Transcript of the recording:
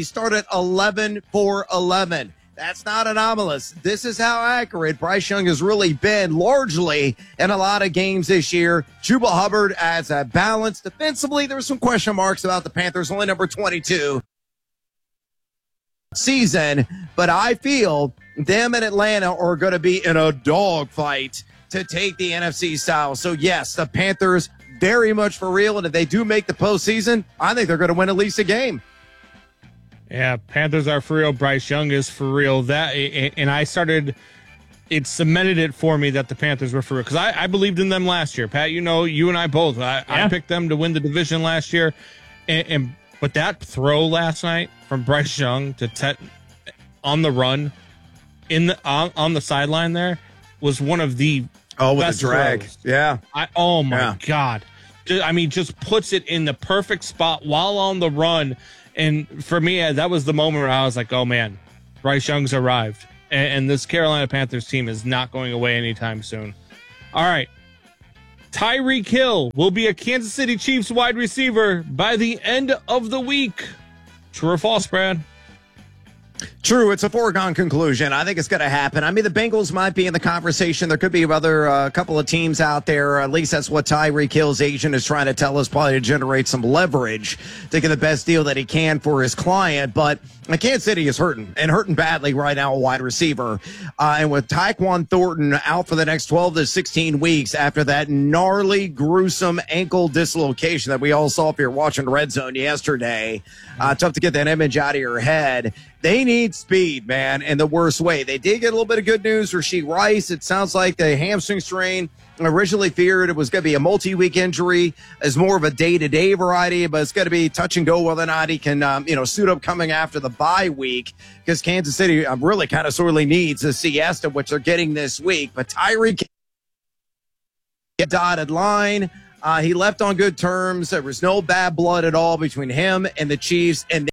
He started 11 for 11. That's not anomalous. This is how accurate Bryce Young has really been largely in a lot of games this year. Chuba Hubbard adds a balance. Defensively, there were some question marks about the Panthers, only number 22 season, but I feel them and Atlanta are going to be in a dogfight to take the NFC South. So yes, the Panthers very much for real, and if they do make the postseason, I think they're going to win at least a game. Yeah, Panthers are for real. Bryce Young is for real. It cemented it for me that the Panthers were for real because I believed in them last year. Pat, you and I both. I picked them to win the division last year, but that throw last night from Bryce Young to Tet on the run on the sideline there was one of the best drag. throws. Yeah. Oh my God. I mean, just puts it in the perfect spot while on the run. And for me, that was the moment where I was like, oh man, Bryce Young's arrived. And this Carolina Panthers team is not going away anytime soon. All right. Tyreek Hill will be a Kansas City Chiefs wide receiver by the end of the week. True or false, Brad? True. It's a foregone conclusion. I think it's going to happen. I mean, the Bengals might be in the conversation. There could be other couple of teams out there. At least that's what Tyreek Hill's agent is trying to tell us, probably to generate some leverage to get the best deal that he can for his client. But Kansas City is hurting badly right now, a wide receiver. And with Tyquan Thornton out for the next 12 to 16 weeks after that gnarly, gruesome ankle dislocation that we all saw if you're watching Red Zone yesterday, tough to get that image out of your head. They need speed, man, in the worst way. They did get a little bit of good news. Rashee Rice, it sounds like the hamstring strain, originally feared it was going to be a multi-week injury, is more of a day-to-day variety, but it's going to be touch and go whether or not he can, suit up coming after the bye week, because Kansas City really kind of sorely needs a siesta, which they're getting this week. But Tyreek dotted line. He left on good terms. There was no bad blood at all between him and the Chiefs, and